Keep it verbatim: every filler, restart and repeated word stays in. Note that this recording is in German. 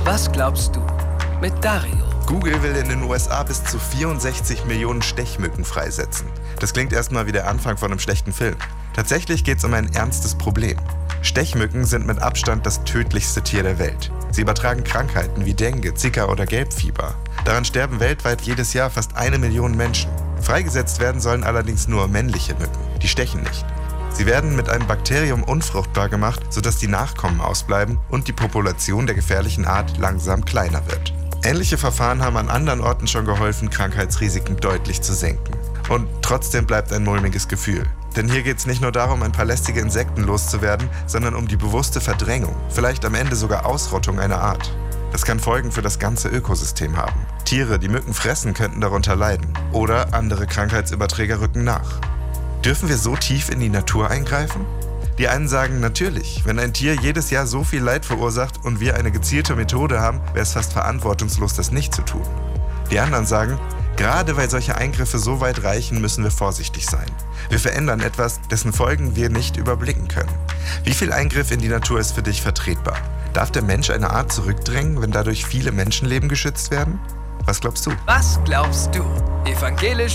Was glaubst du? Mit Dario. Google will in den U S A bis zu vierundsechzig Millionen Stechmücken freisetzen. Das klingt erstmal wie der Anfang von einem schlechten Film. Tatsächlich geht es um ein ernstes Problem. Stechmücken sind mit Abstand das tödlichste Tier der Welt. Sie übertragen Krankheiten wie Dengue, Zika oder Gelbfieber. Daran sterben weltweit jedes Jahr fast eine Million Menschen. Freigesetzt werden sollen allerdings nur männliche Mücken. Die stechen nicht. Sie werden mit einem Bakterium unfruchtbar gemacht, sodass die Nachkommen ausbleiben und die Population der gefährlichen Art langsam kleiner wird. Ähnliche Verfahren haben an anderen Orten schon geholfen, Krankheitsrisiken deutlich zu senken. Und trotzdem bleibt ein mulmiges Gefühl. Denn hier geht es nicht nur darum, ein paar lästige Insekten loszuwerden, sondern um die bewusste Verdrängung, vielleicht am Ende sogar Ausrottung einer Art. Das kann Folgen für das ganze Ökosystem haben. Tiere, die Mücken fressen, könnten darunter leiden. Oder andere Krankheitsüberträger rücken nach. Dürfen wir so tief in die Natur eingreifen? Die einen sagen, natürlich, wenn ein Tier jedes Jahr so viel Leid verursacht und wir eine gezielte Methode haben, wäre es fast verantwortungslos, das nicht zu tun. Die anderen sagen, gerade weil solche Eingriffe so weit reichen, müssen wir vorsichtig sein. Wir verändern etwas, dessen Folgen wir nicht überblicken können. Wie viel Eingriff in die Natur ist für dich vertretbar? Darf der Mensch eine Art zurückdrängen, wenn dadurch viele Menschenleben geschützt werden? Was glaubst du? Was glaubst du? Evangelisch